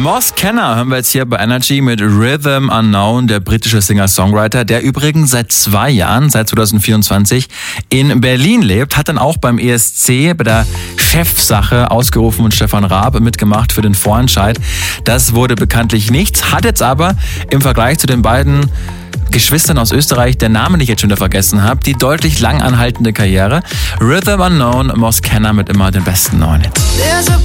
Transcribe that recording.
Moss Kenner hören wir jetzt hier bei Energy mit Rhythm Unknown, der britische Singer-Songwriter, der übrigens seit 2 Jahren, seit 2024, in Berlin lebt, hat dann auch beim ESC bei der Chefsache ausgerufen und Stefan Raab mitgemacht für den Vorentscheid. Das wurde bekanntlich nichts, hat jetzt aber im Vergleich zu den beiden Geschwistern aus Österreich, der Name, den ich jetzt schon wieder vergessen habe, die deutlich lang anhaltende Karriere. Rhythm Unknown, Moss Kenner mit immer den besten neuen Hits.